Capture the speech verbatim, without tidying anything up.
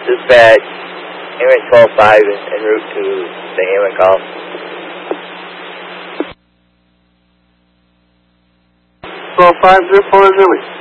Dispatch, Airman twelve five en, en route to the Hammond call. twelve five, zero four, Zilly.